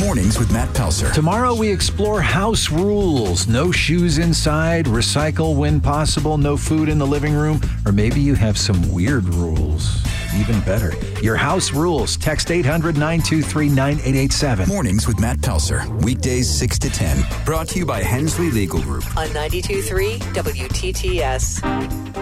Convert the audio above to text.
Mornings with Matt Pelser. Tomorrow we explore house rules. No shoes inside, recycle when possible, no food in the living room, or maybe you have some weird rules. Even better, your house rules. Text 800-923-9887. Mornings with Matt Pelser. Weekdays 6 to 10. Brought to you by Hensley Legal Group. On 92.3 WTTS.